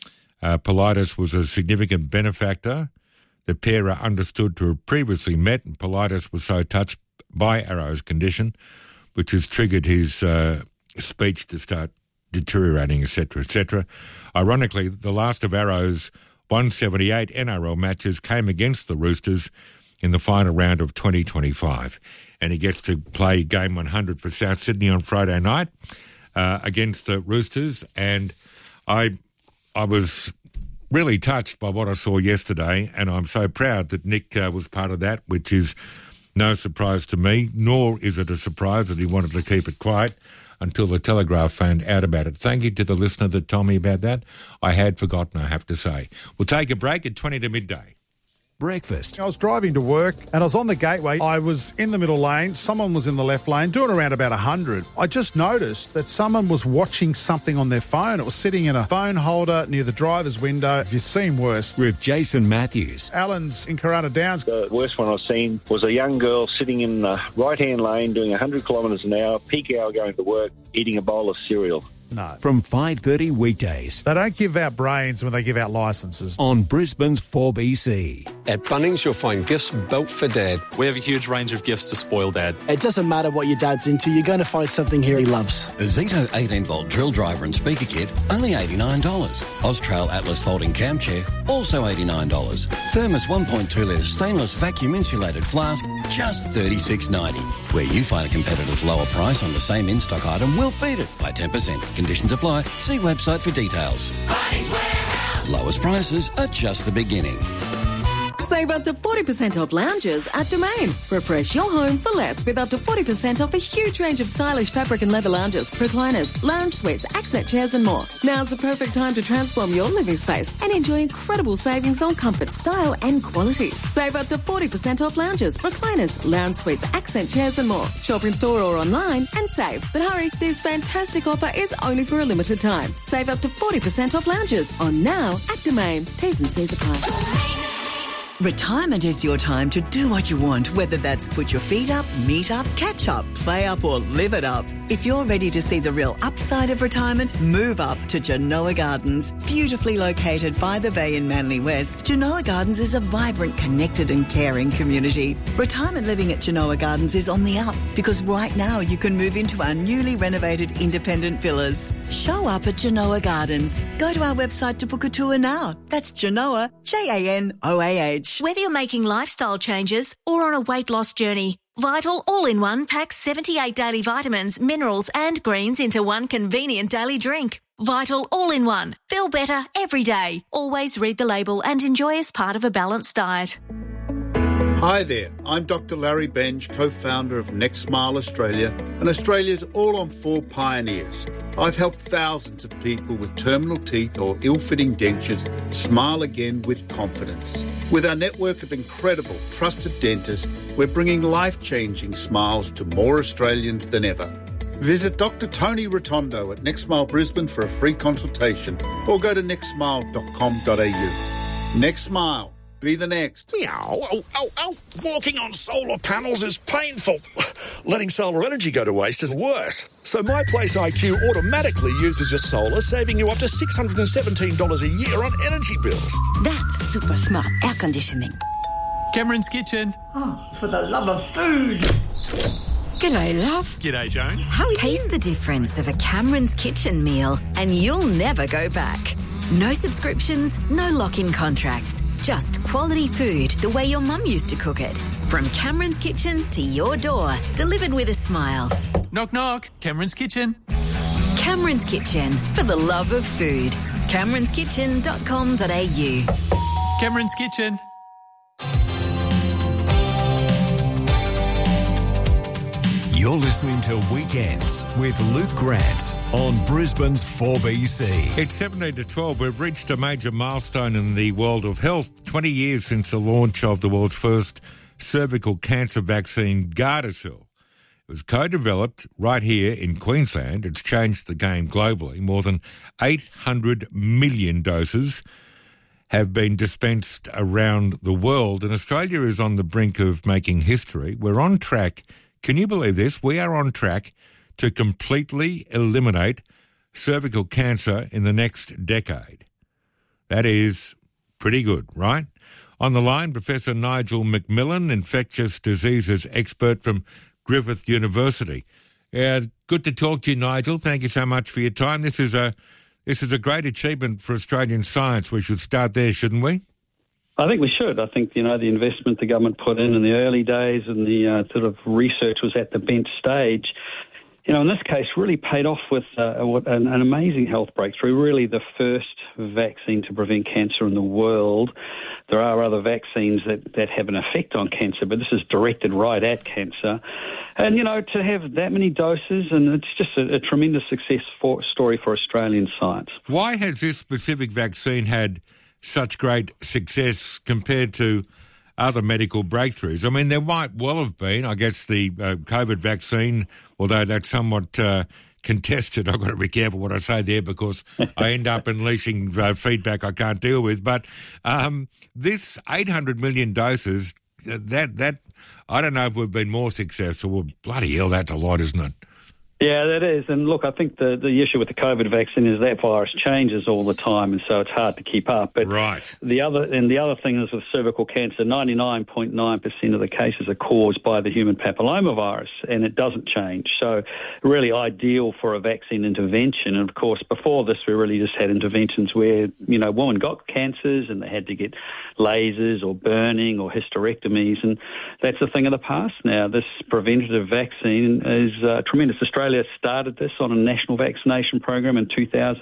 Politis was a significant benefactor. The pair are understood to have previously met, and Politis was so touched by Arrow's condition, which has triggered his speech to start deteriorating, etc., etc. Ironically, the last of Arrow's 178 NRL matches came against the Roosters in the final round of 2025, and he gets to play game 100 for South Sydney on Friday night against the Roosters, and I was really touched by what I saw yesterday, and I'm so proud that Nick was part of that, which is no surprise to me, nor is it a surprise that he wanted to keep it quiet until the Telegraph found out about it. Thank you to the listener that told me about that. I had forgotten, I have to say. We'll take a break at 20 to midday. Breakfast. I was driving to work and I was on the gateway. I was in the middle lane. Someone was in the left lane doing around about 100. I just noticed that someone was watching something on their phone. It was sitting in a phone holder near the driver's window. You've seen worse. With Jason Matthews. Alan's in Corunna Downs. The worst one I've seen was a young girl sitting in the right-hand lane doing 100 kilometres an hour, peak hour going to work, eating a bowl of cereal. No. From 5:30 weekdays. They don't give out brains when they give out licences. On Brisbane's 4BC. At Bunnings, you'll find gifts built for Dad. We have a huge range of gifts to spoil Dad. It doesn't matter what your dad's into, you're going to find something here he loves. A Zito 18-volt drill driver and speaker kit, only $89. Austrail Atlas folding cam chair, also $89. Thermos 1.2-litre stainless vacuum insulated flask, just $36.90. Where you find a competitor's lower price on the same in-stock item, we'll beat it by 10%. Conditions apply. See website for details. Bunnings Warehouse. Lowest prices are just the beginning. Save up to 40% off lounges at Domain. Refresh your home for less with up to 40% off a huge range of stylish fabric and leather lounges, recliners, lounge suites, accent chairs and more. Now's the perfect time to transform your living space and enjoy incredible savings on comfort, style and quality. Save up to 40% off lounges, recliners, lounge suites, accent chairs and more. Shop in store or online and save. But hurry, this fantastic offer is only for a limited time. Save up to 40% off lounges on now at Domain. T's and C's apply. Retirement is your time to do what you want, whether that's put your feet up, meet up, catch up, play up or live it up. If you're ready to see the real upside of retirement, move up to Genoa Gardens. Beautifully located by the bay in Manly West, Genoa Gardens is a vibrant, connected and caring community. Retirement living at Genoa Gardens is on the up because right now you can move into our newly renovated independent villas. Show up at Genoa Gardens. Go to our website to book a tour now. That's Genoa, Janoah. Whether you're making lifestyle changes or on a weight loss journey, Vital All-in-One packs 78 daily vitamins, minerals and greens into one convenient daily drink. Vital All-in-One. Feel better every day. Always read the label and enjoy as part of a balanced diet. Hi there, I'm Dr. Larry Benj, co-founder of Next Smile Australia and Australia's all-on-4 pioneers. I've helped thousands of people with terminal teeth or ill-fitting dentures smile again with confidence. With our network of incredible, trusted dentists, we're bringing life-changing smiles to more Australians than ever. Visit Dr. Tony Rotondo at Next Smile Brisbane for a free consultation or go to nextsmile.com.au. Next Smile. Be the next. Meow. Oh. Walking on solar panels is painful. Letting solar energy go to waste is worse. So My Place IQ automatically uses your solar, saving you up to $617 a year on energy bills. That's super smart air conditioning. Cameron's Kitchen. Oh, for the love of food. G'day, love. G'day, Joan. Taste the difference of a Cameron's Kitchen meal and you'll never go back. No subscriptions, no lock-in contracts. Just quality food the way your mum used to cook it. From Cameron's Kitchen to your door, delivered with a smile. Knock, knock. Cameron's Kitchen. Cameron's Kitchen, for the love of food. CameronsKitchen.com.au. Cameron's Kitchen. You're listening to Weekends with Luke Grant on Brisbane's 4BC. It's 17 to 12. We've reached a major milestone in the world of health. 20 years since the launch of the world's first cervical cancer vaccine, Gardasil. It was co-developed right here in Queensland. It's changed the game globally. More than 800 million doses have been dispensed around the world, and Australia is on the brink of making history. We're on track. Can you believe this? We are on track to completely eliminate cervical cancer in the next decade. That is pretty good, right? On the line, Professor Nigel McMillan, infectious diseases expert from Griffith University. Good to talk to you, Nigel. Thank you so much for your time. This is a great achievement for Australian science. We should start there, shouldn't we? I think we should. I think, the investment the government put in the early days and the sort of research was at the bent stage, in this case really paid off with an amazing health breakthrough, really the first vaccine to prevent cancer in the world. There are other vaccines that have an effect on cancer, but this is directed right at cancer. And, to have that many doses, and it's just a tremendous success story for Australian science. Why has this specific vaccine had such great success compared to other medical breakthroughs? I mean, there might well have been, I guess, the COVID vaccine, although that's somewhat contested. I've got to be careful what I say there because I end up unleashing feedback I can't deal with. But this 800 million doses, that I don't know if we've been more successful. Well, bloody hell, that's a lot, isn't it? Yeah, that is. And look, I think the issue with the COVID vaccine is that virus changes all the time, and so it's hard to keep up. But right. The other thing is with cervical cancer, 99.9% of the cases are caused by the human papillomavirus, and it doesn't change. So really ideal for a vaccine intervention. And of course, before this, we really just had interventions where, women got cancers and they had to get lasers or burning or hysterectomies, and that's a thing of the past now. This preventative vaccine is tremendous. Australia started this on a national vaccination program in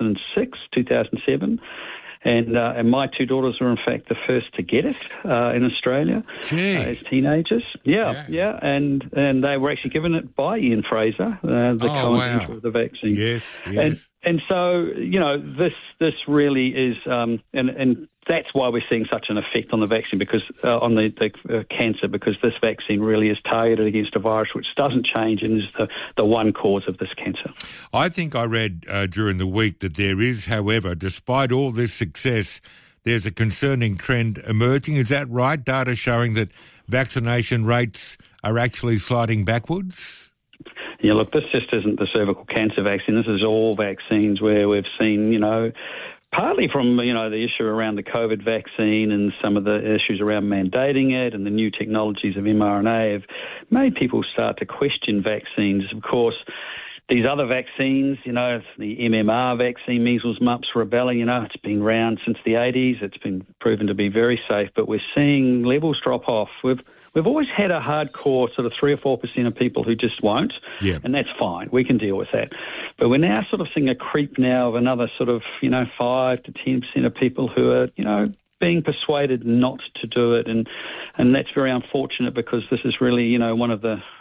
2007. And my two daughters were, in fact, the first to get it in Australia as teenagers. Yeah. And they were actually given it by Ian Fraser, the co-inventor of the vaccine. Yes. And so, this really is, and that's why we're seeing such an effect on the vaccine, because on the cancer, because this vaccine really is targeted against a virus which doesn't change and is the one cause of this cancer. I think I read during the week that there is, however, despite all this success, there's a concerning trend emerging. Is that right? Data showing that vaccination rates are actually sliding backwards? Yeah, look, this just isn't the cervical cancer vaccine. This is all vaccines where we've seen, partly from, the issue around the COVID vaccine and some of the issues around mandating it and the new technologies of mRNA have made people start to question vaccines. Of course, these other vaccines, the MMR vaccine, measles, mumps, rubella, it's been around since the 80s. It's been proven to be very safe, but we're seeing levels drop off. We've always had a hardcore sort of 3 or 4% of people who just won't, and that's fine. We can deal with that. But we're now sort of seeing a creep now of another sort of, 5 to 10% of people who are, being persuaded not to do it. And that's very unfortunate because this is really, one of the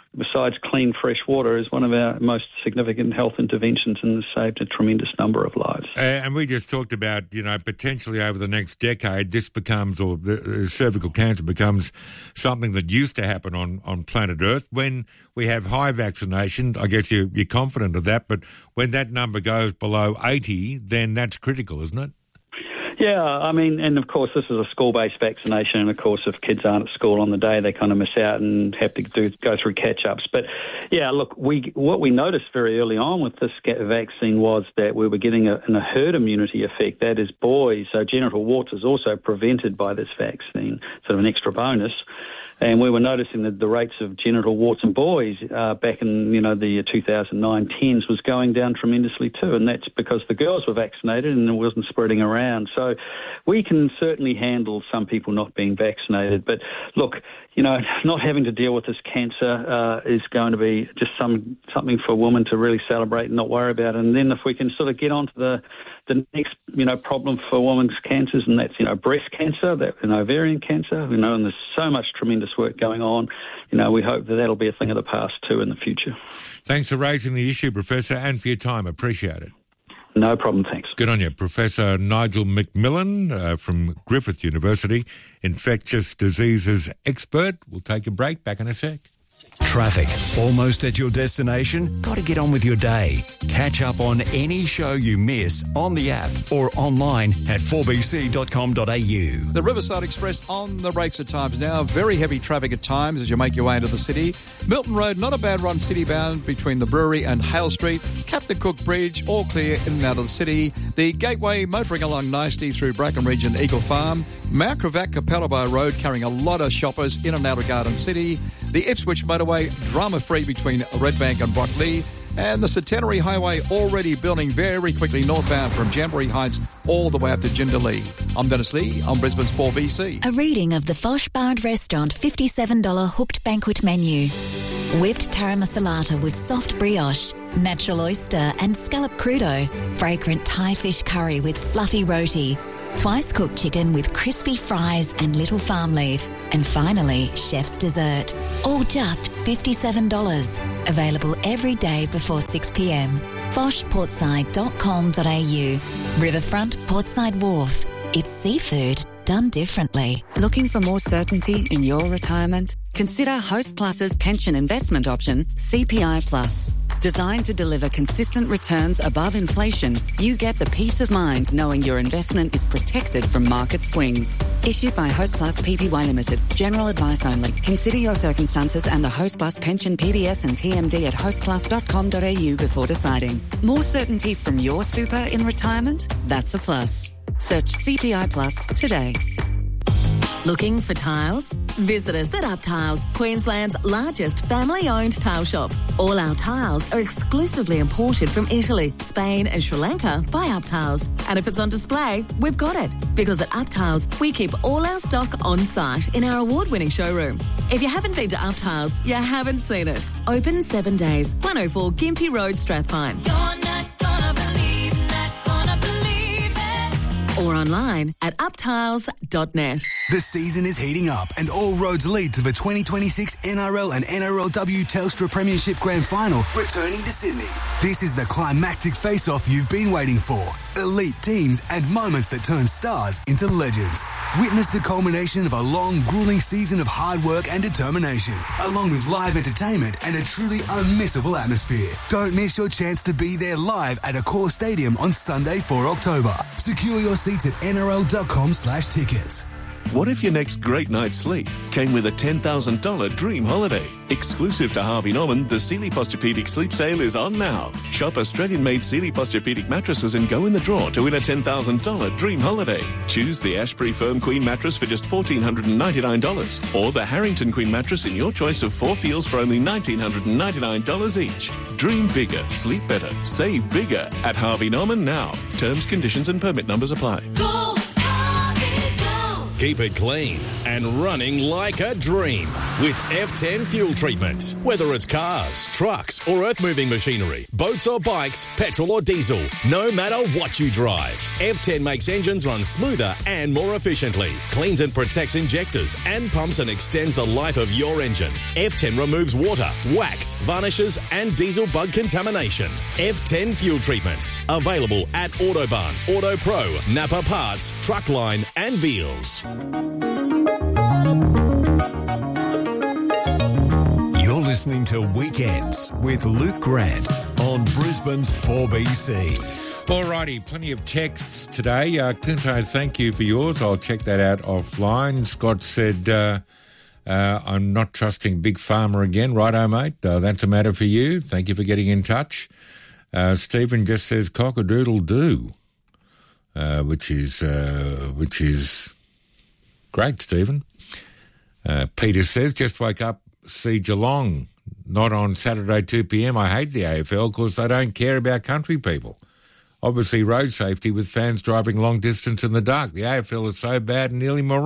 besides clean, fresh water, is one of our most significant health interventions and has saved a tremendous number of lives. And we just talked about, potentially over the next decade, this becomes, or the cervical cancer becomes something that used to happen on planet Earth. When we have high vaccination, I guess you're confident of that, but when that number goes below 80, then that's critical, isn't it? Yeah, I mean, and of course this is a school-based vaccination, and of course if kids aren't at school on the day, they kind of miss out and have to go through catch-ups. But yeah, look, what we noticed very early on with this vaccine was that we were getting a herd immunity effect. That is, boys, so genital warts is also prevented by this vaccine, sort of an extra bonus. And we were noticing that the rates of genital warts in boys back in, the 2009-10s was going down tremendously too. And that's because the girls were vaccinated and it wasn't spreading around. So we can certainly handle some people not being vaccinated. But look, not having to deal with this cancer is going to be just something for women to really celebrate and not worry about. And then if we can sort of get on to the next, problem for women's cancers, and that's, breast cancer, ovarian cancer, and there's so much tremendous work going on. We hope that that'll be a thing of the past too in the future. Thanks for raising the issue, Professor, and for your time. Appreciate it. No problem, thanks. Good on you. Professor Nigel McMillan from Griffith University, infectious diseases expert. We'll take a break. Back in a sec. Traffic. Almost at your destination? Got to get on with your day. Catch up on any show you miss on the app or online at 4bc.com.au. The Riverside Express on the brakes at times now. Very heavy traffic at times as you make your way into the city. Milton Road, not a bad run city-bound between the brewery and Hale Street. Captain Cook Bridge, all clear in and out of the city. The Gateway motoring along nicely through Brackenridge and Eagle Farm. Mount Cravac, Capella Bay Road carrying a lot of shoppers in and out of Garden City. The Ipswich motorway drama-free between Redbank and Brockley. And the Centenary Highway already building very quickly northbound from Jamboree Heights all the way up to Jindalee. I'm Dennis Lee on Brisbane's 4BC. A reading of the Fosh Bar and Restaurant $57 hooked banquet menu. Whipped tara masalata with soft brioche, natural oyster and scallop crudo, fragrant Thai fish curry with fluffy roti, twice cooked chicken with crispy fries and little farm leaf, and finally, chef's dessert. All just $57. Available every day before 6 p.m. foshportside.com.au. Riverfront, Portside Wharf. It's seafood done differently. Looking for more certainty in your retirement? Consider Host Plus's pension investment option, CPI Plus. Designed to deliver consistent returns above inflation, you get the peace of mind knowing your investment is protected from market swings. Issued by Host Plus Pty Limited. General advice only. Consider your circumstances and the Host Plus pension PDS and TMD at hostplus.com.au before deciding. More certainty from your super in retirement? That's a plus. Search CPI Plus today. Looking for tiles? Visit us at Up Tiles, Queensland's largest family-owned tile shop. All our tiles are exclusively imported from Italy, Spain and Sri Lanka by Up Tiles. And if it's on display, we've got it. Because at Up Tiles, we keep all our stock on site in our award-winning showroom. If you haven't been to Up Tiles, you haven't seen it. Open 7 days, 104 Gympie Road, Strathpine. Or online at uptiles.net. The season is heating up and all roads lead to the 2026 NRL and NRLW Telstra Premiership Grand Final returning to Sydney. This is the climactic face-off you've been waiting for. Elite teams and moments that turn stars into legends. Witness the culmination of a long, grueling season of hard work and determination, along with live entertainment and a truly unmissable atmosphere. Don't miss your chance to be there live at Accor Stadium on Sunday, 4 October. Secure your seats at nrl.com/tickets. What if your next great night's sleep came with a $10,000 dream holiday? Exclusive to Harvey Norman, the Sealy Posturepedic Sleep Sale is on now. Shop Australian-made Sealy Posturepedic mattresses and go in the draw to win a $10,000 dream holiday. Choose the Ashbury Firm Queen mattress for just $1,499 or the Harrington Queen mattress in your choice of 4 feels for only $1,999 each. Dream bigger, sleep better, save bigger at Harvey Norman now. Terms, conditions and permit numbers apply. Keep it clean and running like a dream. with F10 fuel treatment. Whether it's cars, trucks or earth-moving machinery, boats or bikes, petrol or diesel, no matter what you drive, F10 makes engines run smoother and more efficiently, cleans and protects injectors and pumps and extends the life of your engine. F10 removes water, wax, varnishes and diesel bug contamination. F10 fuel treatment. Available at Autobarn, Auto Pro, Napa Parts, Truckline and Veals. You're listening to Weekends with Luke Grant on Brisbane's 4BC. Alrighty, plenty of texts today. Clinto, thank you for yours. I'll check that out offline. Scott said, I'm not trusting Big Pharma again. Righto, mate. That's a matter for you. Thank you for getting in touch. Stephen just says cock-a-doodle-doo, which is great, Stephen. Peter says, just woke up, see Geelong, not on Saturday 2 p.m. I hate the AFL because they don't care about country people. Obviously road safety with fans driving long distance in the dark. The AFL is so bad and nearly moronic.